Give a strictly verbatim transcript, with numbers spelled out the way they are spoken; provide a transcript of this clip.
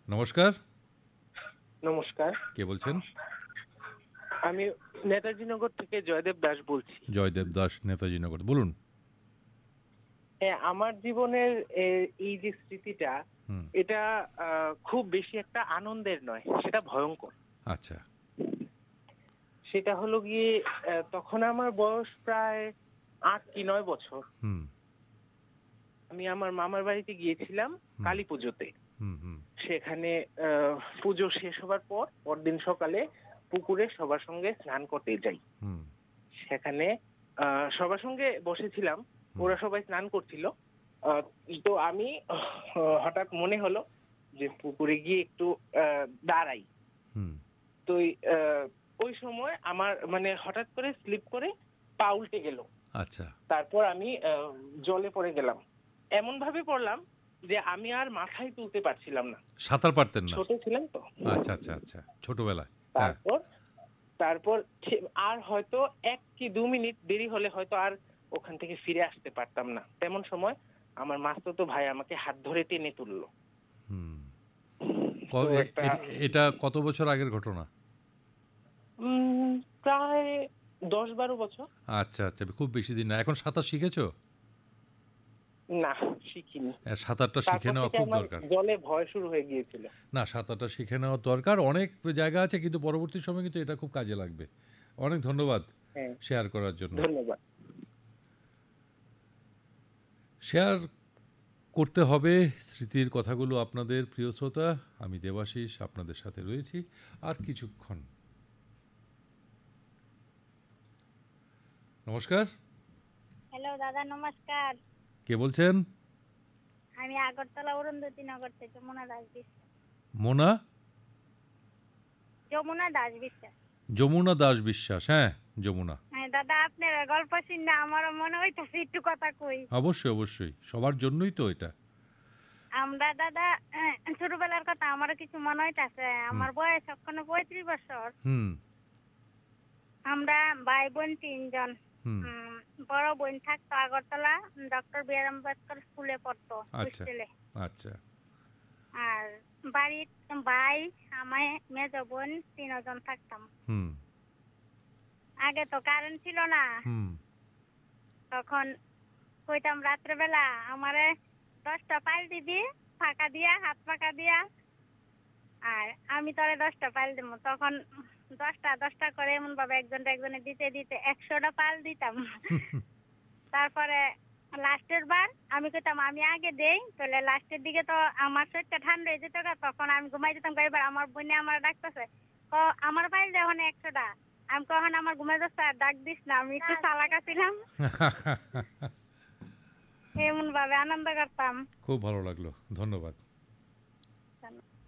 নমস্কার। নমস্কার। কে বলছেন? আমি নেতাজিনগর থেকে জয়দেব দাস বলছি। জয়দেব দাস, নেতাজি নগর। বলুন। হ্যাঁ, আমার জীবনের এ এই যে স্মৃতিটা, হুম। এটা আ খুব বেশি একটা আনন্দের নয়, সেটা ভয়ংকর। আচ্ছা। সেটা হলো গিয়ে অ্যা তখন আমার বয়স প্রায় আট কি নয় বছর। হুম, আমি আমার মামার বাড়িতে গিয়েছিলাম হুম, কালীপুজোতে। হুম, হুম, সেখানে আ পুজো শেষ হবার পর পরদিন সকালে পুকুরে সবার সঙ্গে স্নান করতে যাই। হুম, সেখানে আ সবার সঙ্গে বসেছিলাম। হুম, ওরা সবাই স্নান করছিল। আ তো আমি আহ, হঠাৎ মনে হলো যে পুকুরে গিয়ে একটু আ দাঁড়াই। হুম। তো ওই আ ওই সময় আমার মানে হঠাৎ করে স্লিপ করে পা উল্টে গেল। আচ্ছা। তারপর আমি আ জলে পড়ে গেলাম। এমনভাবে পড়লাম যে আমি আর মাথায় তুলতে পারছিলাম না। সাঁতার পারতেন না? ছোট ছিলাম তো। আচ্ছা, আচ্ছা, আচ্ছা। ছোটবেলায়। হ্যাঁ। তারপর তারপর ঠে আর হয়তো এক কি দুই মিনিট দেরি হলে হয়তো আর ওখান থেকে ফিরে আসতে পারতাম না। তেমন সময় আমার মাস্তুতো ভাই আমাকে হাত ধরে টেনে তুলল। হুম। ক তো এ একটা এট এটা কত বছর আগের ঘটনা? উম প্রায় দশ বারো বছর। আচ্ছা, আচ্ছা। খুব বেশি দিন না। এখন সাঁতার শিখেছো? না, শিখিনি। হ্যাঁ, সাঁতারটা শিখে তারপর নেওয়া থেকে খুব আমার দরকার। জলে ভয় শুরু হয়ে গিয়েছিল। না, সাঁতারটা শিখে নেওয়া দরকার। অনেক জায়গা আছে কিন্তু পরবর্তী সময়ে কিন্তু এটা খুব কাজে লাগবে। অনেক ধন্যবাদ হ্যাঁ, শেয়ার করার জন্য। ধন্যবাদ। শেয়ার করতে হবে স্মৃতির কথাগুলো আপনাদের প্রিয় শ্রোতা। আমি দেবাশিস আপনাদের সাথে রয়েছি আর কিছুক্ষণ। নমস্কার। হ্যালো দাদা, নমস্কার। কে বলছেন? আমি আগরতলা অরুন্ধতী নগর থেকে যমুনা দাস বিশ্বাস। মোনা? যমুনা দাস বিশ্বাস। যমুনা দাস বিশ্বাস। হ্যাঁ, যমুনা। হ্যাঁ দাদা, আপনার গল্প শুনে আমারও মনে হইতাছে একটু কথা কই। অবশ্যই, অবশ্যই। সবার জন্যই তো এটা। আমরা দাদা আহ, ছোটবেলার কথা আমারও কিছু মনে হইতাছে। হুম, আমার বয়স এখন পঁয়ত্রিশ বছর। হুম, আমরা ভাই বোন তিনজন। হুম। উম, বড় বোন থাকতো আগরতলা ডক্টর বি আর আম্বেদকর স্কুলে পড়তো আচ্ছা, হোস্টেলে। আচ্ছা। আর বাড়ির ভাই আমায় মেজ বোন তিনজন থাকতাম। হুম, আগে তো কারেন্ট ছিল না। হুম। তখন কইতাম রাত্রেবেলা আমারে দশটা পাইল দিবি, ফাঁকা দিয়া, হাত ফাঁকা দিয়া, আর আমি তোরে দশটা পাইল দিব। তখন দশটা দশটা করে এমন ভাবে একজন একজনে দিতে দিতে একশোটা পাল দিতাম। তারপরে লাস্টের বার আমি কইতাম আমি আগে দেই, তাহলে লাস্টের দিকে তো আমার শরীরটা ঠান্ডা হয়ে যেত গা, তখন আমি ঘুমাই যেতাম। এবার আমার বোনে আমার ডাকতেছে, ক আমার পাইল দে এখন একশোটা। আমি কখন আমার ঘুমাই যাচ্ছে, আর ডাক দিস না, আমি একটু চালাকা ছিলাম। এমন ভাবে আনন্দ করতাম। খুব ভালো লাগলো। ধন্যবাদ।